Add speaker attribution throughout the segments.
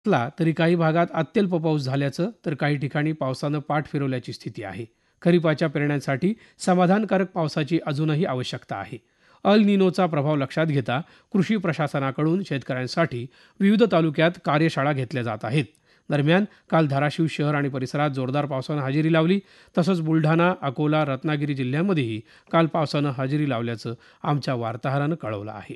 Speaker 1: असला तरी काही भागात अत्यल्प पाऊस झाल्याचं तर काही ठिकाणी पावसानं पाठ फिरवल्याची स्थिती आहे. खरीपाच्या पेरण्यांसाठी समाधानकारक पावसाची अजूनही आवश्यकता आहे. अल निनोचा प्रभाव लक्षात घेता कृषी प्रशासनाकडून शेतकऱ्यांसाठी विविध तालुक्यात कार्यशाळा घेतल्या जात आहेत. दरम्यान काल धाराशिव शहर आणि परिसरात जोरदार पावसानं हजेरी लावली. तसंच बुलढाणा, अकोला, रत्नागिरी जिल्ह्यांमध्येही काल पावसानं हजेरी लावल्याचं आमच्या वार्ताहरानं कळवलं आहे.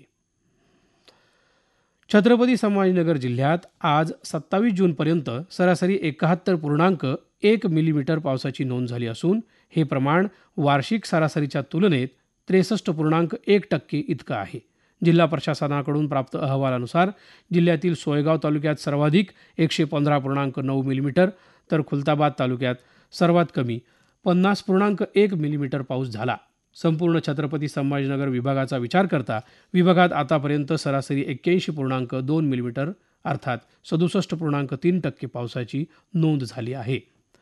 Speaker 1: छत्रपती संभाजीनगर जिल्ह्यात आज 27 जूनपर्यंत सरासरी 71.1 मिलीमीटर पावसाची नोंद झाली असून हे प्रमाण वार्षिक सरासरीच्या तुलनेत 63.1% इतकं आहे. जिल्हा प्रशासनाकडून प्राप्त अहवालानुसार जिल्ह्यातील सोयगाव तालुक्यात सर्वाधिक 115.9 मिलीमीटर तर खुलताबाद तालुक्यात सर्वात कमी 50.1 मिलीमीटर पाऊस झाला. संपूर्ण छत्रपती संभाजीनगर विभागाचा विचार करता विभागात आतापर्यंत सरासरी 81.2 मिलीमीटर अर्थात 67.3% पावसाची नोंद झाली आहे.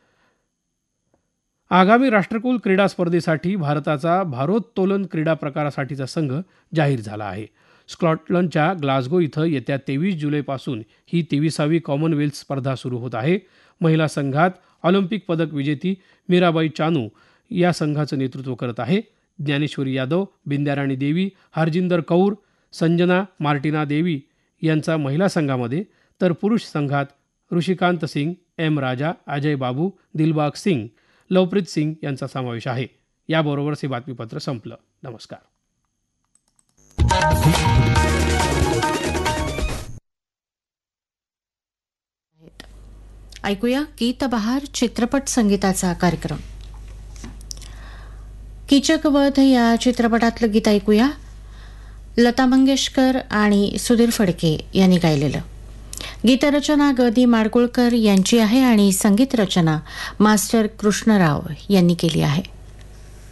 Speaker 1: आगामी राष्ट्रकुल क्रीडा स्पर्धेसाठी भारताचा भारोत्तोलन क्रीडा प्रकारासाठीचा संघ जाहीर झाला आहे. स्कॉटलंडच्या ग्लासगो इथं येत्या 23 जुलैपासून ही 23वी कॉमनवेल्थ स्पर्धा सुरू होत आहे. महिला संघात ऑलिम्पिक पदक विजेती मीराबाई चानू या संघाचं नेतृत्व करत आहे. ज्ञानेश्वरी यादव, बिंद्याराणी देवी, हरजिंदर कौर, संजना मार्टिना देवी यांचा महिला संघामध्ये तर पुरुष संघात ऋषिकांत सिंग, एम राजा, अजय बाबू, दिलबाग सिंग, लवप्रीत सिंग यांचा समावेश आहे. याबरोबरच हे बातमीपत्र संपलं. नमस्कार.
Speaker 2: ऐकूया गीतबहार चित्रपट संगीताचा कार्यक्रम. कीचकवध या चित्रपटातलं गीत ऐकूया. लता मंगेशकर आणि सुधीर फडके यांनी गायलेलं. गीतरचना ग दी माडगुळकर यांची आहे आणि संगीत रचना मास्टर कृष्णराव यांनी केली आहे.